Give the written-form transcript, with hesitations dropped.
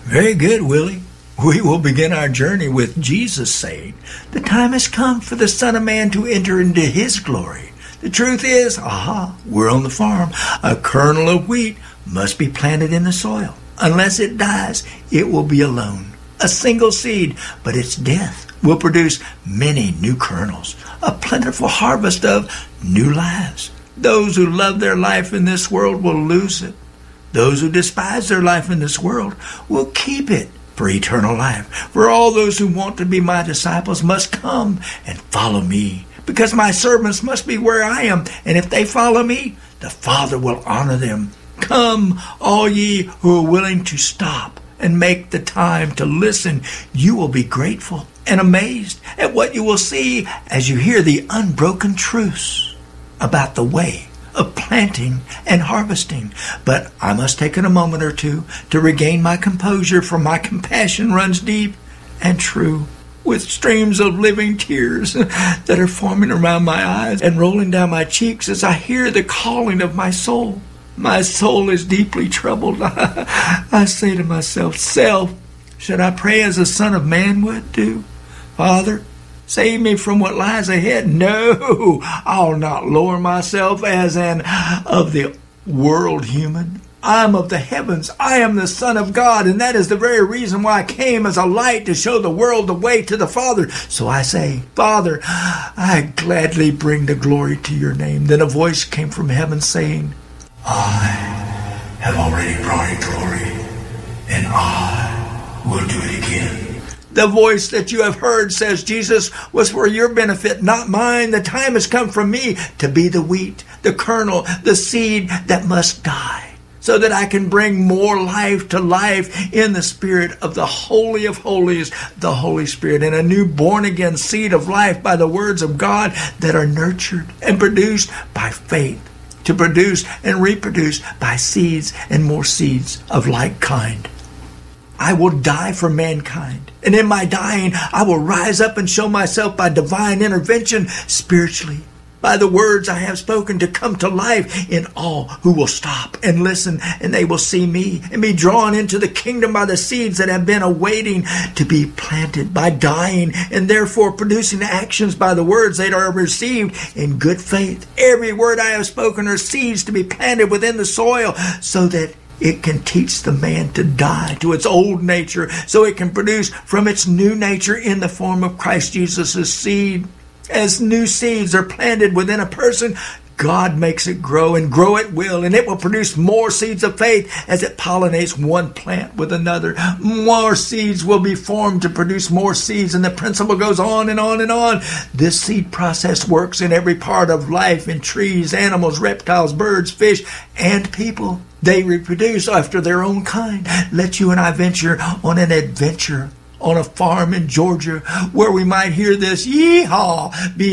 Very good, Willie. We will begin our journey with Jesus saying, "The time has come for the Son of Man to enter into his glory." The truth is, we're on the farm. A kernel of wheat must be planted in the soil. Unless it dies, it will be alone. A single seed, but its death will produce many new kernels, a plentiful harvest of new lives. Those who love their life in this world will lose it. Those who despise their life in this world will keep it for eternal life. For all those who want to be my disciples must come and follow me, because my servants must be where I am, and if they follow me, the Father will honor them. Come, all ye who are willing to stop and make the time to listen. You will be grateful and amazed at what you will see as you hear the unbroken truths about the way of planting and harvesting. But I must take a moment or two to regain my composure, for my compassion runs deep and true, with streams of living tears that are forming around my eyes and rolling down my cheeks as I hear the calling of my soul. My soul is deeply troubled. I say to myself, "Self, should I pray as the Son of Man would do? Father, save me from what lies ahead." No, I'll not lower myself as an of the world human. I am of the heavens. I am the Son of God, and that is the very reason why I came as a light to show the world the way to the Father. So I say, "Father, I gladly bring the glory to your name." Then a voice came from heaven saying, "I have already brought it glory, and I will do it again." The voice that you have heard, says Jesus, was for your benefit, not mine. The time has come for me to be the wheat, the kernel, the seed that must die, so that I can bring more life to life in the Spirit of the Holy of Holies, the Holy Spirit, and a new born-again seed of life by the words of God that are nurtured and produced by faith, to produce and reproduce by seeds and more seeds of like kind. I will die for mankind, and in my dying, I will rise up and show myself by divine intervention spiritually, by the words I have spoken, to come to life in all who will stop and listen, and they will see me and be drawn into the kingdom by the seeds that have been awaiting to be planted, by dying and therefore producing actions by the words that are received in good faith. Every word I have spoken are seeds to be planted within the soil, so that it can teach the man to die to its old nature, so it can produce from its new nature in the form of Christ Jesus' seed. As new seeds are planted within a person, God makes it grow, and grow it will, and it will produce more seeds of faith as it pollinates one plant with another. More seeds will be formed to produce more seeds, and the principle goes on and on and on. This seed process works in every part of life, in trees, animals, reptiles, birds, fish, and people. They reproduce after their own kind. Let you and I venture on an adventure on a farm in Georgia, where we might hear this yeehaw being